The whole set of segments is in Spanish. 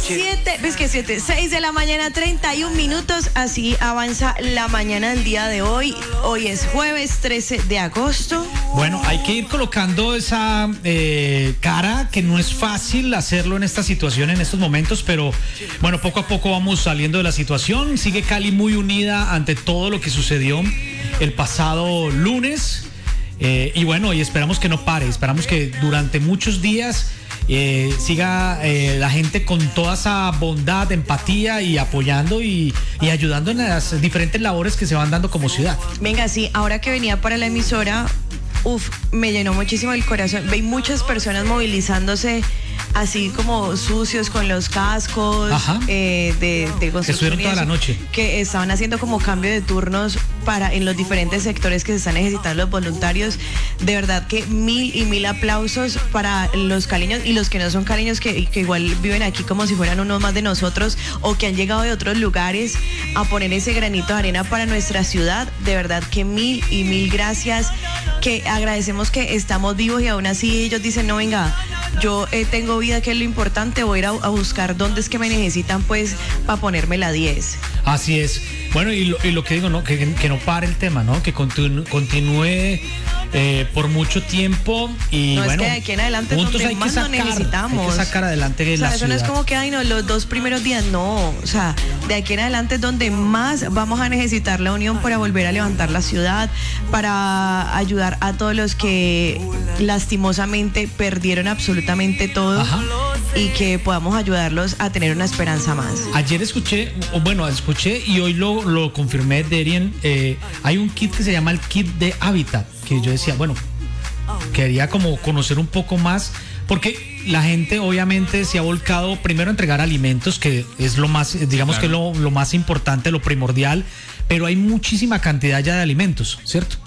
6 de la mañana, 31 minutos. Así avanza la mañana del día de hoy. Hoy es jueves 13 de agosto. Bueno, hay que ir colocando esa cara, que no es fácil hacerlo en esta situación, en estos momentos, pero bueno, poco a poco vamos saliendo de la situación. Sigue Cali muy unida ante todo lo que sucedió el pasado lunes. Y bueno, y esperamos que no pare, esperamos que durante muchos días siga la gente con toda esa bondad, empatía y apoyando y ayudando en las diferentes labores que se van dando como ciudad. Venga, sí, ahora que venía para la emisora, me llenó muchísimo el corazón. Veí muchas personas movilizándose así como sucios con los cascos de construcción. Que estuvieron toda la noche. Que estaban haciendo como cambio de turnos en los diferentes sectores que se están necesitando los voluntarios. De verdad que mil aplausos para los caleños y los que no son caleños, que igual viven aquí como si fueran unos más de nosotros o que han llegado de otros lugares a poner ese granito de arena para nuestra ciudad. De verdad que mil gracias, que agradecemos que estamos vivos y aún así ellos dicen, no, venga, yo tengo vida, que es lo importante, voy a ir a buscar dónde es que me necesitan, pues, para ponerme la 10. Así es. Bueno, y lo que digo, ¿no? Que no pare el tema, ¿no? Que continúe por mucho tiempo y no, bueno, es que de aquí en adelante juntos donde más lo necesitamos. Hay que sacar adelante la ciudad. Eso no es como que, los 2 primeros días, no. O sea, de aquí en adelante es donde más vamos a necesitar la unión para volver a levantar la ciudad, para ayudar a todos los que lastimosamente perdieron absolutamente todo. Y que podamos ayudarlos a tener una esperanza más. Ayer escuché y hoy lo confirmé, Derian, hay un kit que se llama el kit de hábitat, que yo decía, bueno, quería como conocer un poco más, porque la gente obviamente se ha volcado primero a entregar alimentos, que es lo más, digamos, claro, que es lo más importante, lo primordial, pero hay muchísima cantidad ya de alimentos, ¿cierto?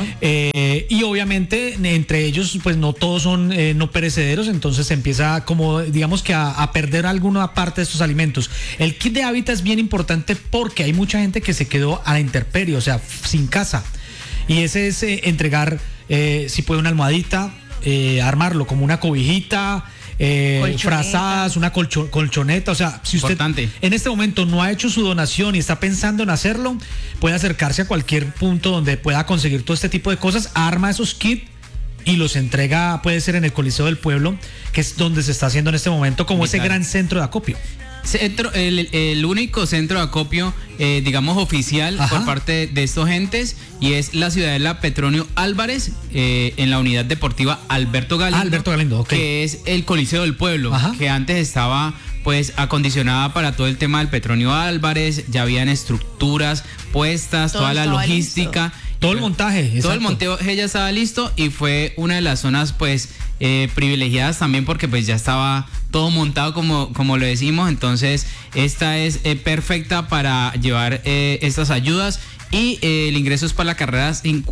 Y obviamente entre ellos pues no todos son no perecederos, entonces se empieza como digamos que a perder alguna parte de estos alimentos. El kit de hábitat es bien importante porque hay mucha gente que se quedó a la intemperie, o sea, sin casa, y ese es entregar si puede una almohadita, armarlo como una cobijita, frazadas, una colchoneta. O sea, si usted en este momento no ha hecho su donación y está pensando en hacerlo, puede acercarse a cualquier punto donde pueda conseguir todo este tipo de cosas, arma esos kits y los entrega, puede ser en el Coliseo del Pueblo, que es donde se está haciendo en este momento como ese gran centro de acopio. El único centro de acopio, digamos, oficial por parte de estos entes, y es la Ciudadela Petronio Álvarez, en la unidad deportiva Alberto Galindo, que es el Coliseo del Pueblo, que antes estaba pues acondicionada para todo el tema del Petronio Álvarez, ya habían estructuras puestas, toda la logística. Listo. Todo el montaje. Exacto. Todo el montaje ya estaba listo y fue una de las zonas pues privilegiadas también, porque pues ya estaba todo montado como lo decimos. Entonces esta es perfecta para llevar estas ayudas, y el ingreso es para la carrera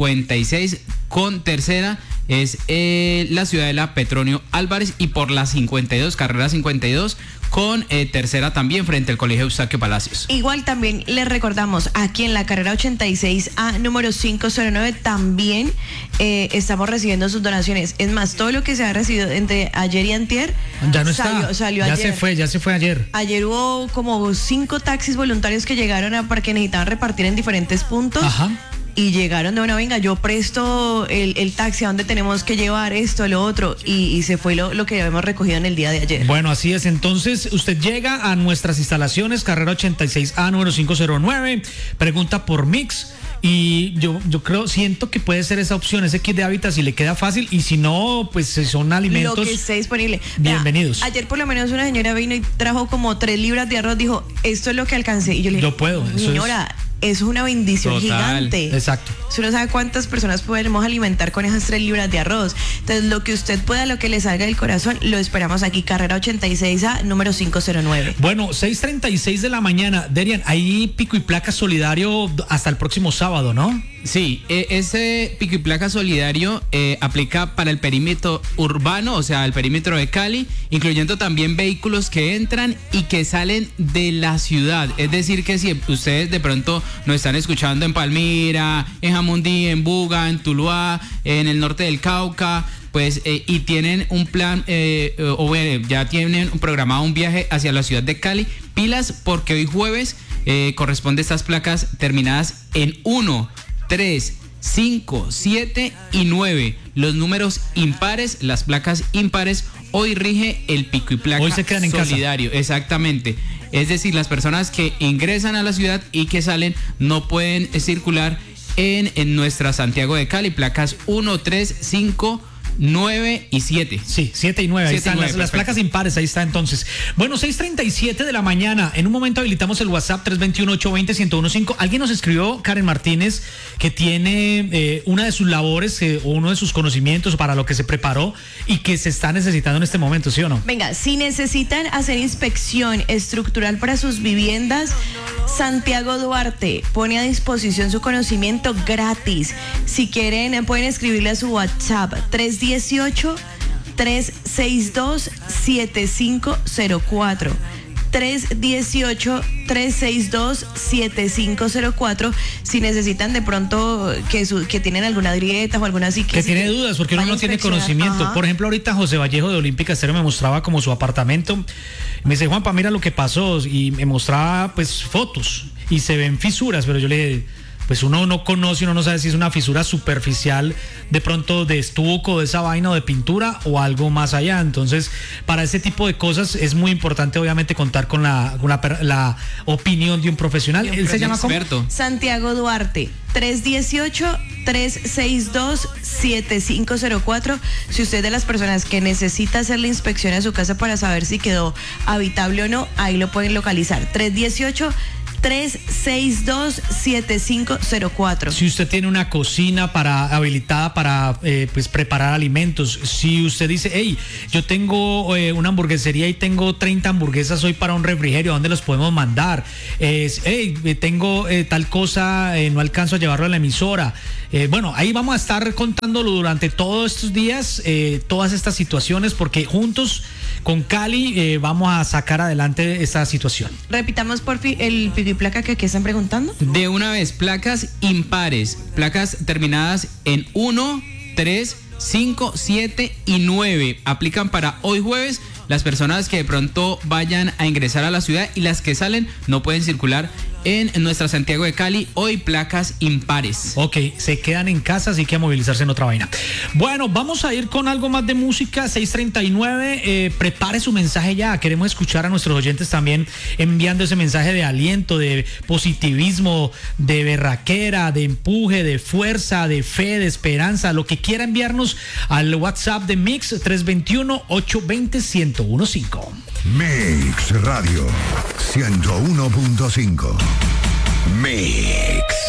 56 con tercera, es la Ciudadela Petronio Álvarez, y por la 52, carrera 52 con tercera también frente al Colegio Eustaquio Palacios. Igual también les recordamos, aquí en la carrera 86A número 509 también estamos recibiendo sus donaciones. Es más, todo lo que se ha recibido entre ayer y antier ya no salió ayer. Ya se fue ayer. Ayer hubo como 5 taxis voluntarios que llegaron para que necesitaban repartir en diferentes puntos. Y llegaron de una, venga, yo presto el taxi a donde tenemos que llevar esto, lo otro, y se fue lo que habíamos recogido en el día de ayer. Bueno, así es. Entonces, usted llega a nuestras instalaciones, carrera 86A, número 509, pregunta por Mix, y yo siento que puede ser esa opción, ese kit de hábitat, si le queda fácil, y si no, pues si son alimentos, lo que esté disponible. Bienvenidos. Ayer por lo menos una señora vino y trajo como 3 libras de arroz, dijo, esto es lo que alcancé, y yo le dije, yo puedo, señora, es una bendición gigante. Exacto. Usted no sabe cuántas personas podemos alimentar con esas 3 libras de arroz. Entonces, lo que usted pueda, lo que le salga del corazón, lo esperamos aquí, carrera 86A, número 509. Bueno, 6:36 de la mañana. Derian, hay pico y placa solidario hasta el próximo sábado, ¿no? Sí, ese pico y placa solidario aplica para el perímetro urbano, o sea, el perímetro de Cali, incluyendo también vehículos que entran y que salen de la ciudad. Es decir, que si ustedes de pronto nos están escuchando en Palmira, en Jamundí, en Buga, en Tuluá, en el norte del Cauca, pues y tienen un plan o bueno, ya tienen programado un viaje hacia la ciudad de Cali, pilas porque hoy jueves corresponde estas placas terminadas en 1, 3, 5, 7 y 9. Los números impares, las placas impares, hoy rige el pico y placa hoy se quedan en solidario. casa. Exactamente. Es decir, las personas que ingresan a la ciudad y que salen no pueden circular en nuestra Santiago de Cali, placas 1, 3, 5, 9 y 7. Sí, 7 y 9, ahí 7 y están 9, las placas impares, ahí está entonces. Bueno, 6:37 de la mañana, en un momento habilitamos el WhatsApp 321-820-1015. Alguien nos escribió, Karen Martínez, que tiene una de sus labores o uno de sus conocimientos para lo que se preparó y que se está necesitando en este momento, ¿sí o no? Venga, si necesitan hacer inspección estructural para sus viviendas, Santiago Duarte pone a disposición su conocimiento gratis. Si quieren, pueden escribirle a su WhatsApp 318-362-7504. 318-362-7504. Si necesitan de pronto que tienen alguna grieta o alguna así que tiene dudas porque uno no tiene conocimiento. Ajá. Por ejemplo, ahorita José Vallejo de Olímpica Estéreo me mostraba como su apartamento. Me dice, Juanpa, mira lo que pasó, y me mostraba pues fotos y se ven fisuras, pero yo le dije, pues uno no conoce, uno no sabe si es una fisura superficial de pronto de estuco, de esa vaina o de pintura o algo más allá. Entonces, para ese tipo de cosas es muy importante obviamente contar con la opinión de un profesional. Él se llama experto. Santiago Duarte, 318-362-7504. Si usted es de las personas que necesita hacer la inspección a su casa para saber si quedó habitable o no, ahí lo pueden localizar. 318-362-7504. Si usted tiene una cocina habilitada para pues preparar alimentos, si usted dice, hey, yo tengo una hamburguesería y tengo 30 hamburguesas hoy para un refrigerio, ¿a dónde los podemos mandar? Hey, tengo tal cosa, no alcanzo a llevarlo a la emisora. Bueno, ahí vamos a estar contándolo durante todos estos días, todas estas situaciones, porque juntos con Cali vamos a sacar adelante esta situación. Repitamos por fin el pico y placa que aquí están preguntando. De una vez, placas impares, placas terminadas en 1, 3, 5, 7 y 9. Aplican para hoy jueves. Las personas que de pronto vayan a ingresar a la ciudad y las que salen no pueden circular en nuestra Santiago de Cali. Hoy placas impares. Ok, se quedan en casa, así que a movilizarse en otra vaina. Bueno, vamos a ir con algo más de música. 6:39, prepare su mensaje ya. Queremos escuchar a nuestros oyentes también enviando ese mensaje de aliento, de positivismo, de berraquera, de empuje, de fuerza, de fe, de esperanza, lo que quiera enviarnos al WhatsApp de Mix 321-820-1015. Mix Radio 101.5. Mix.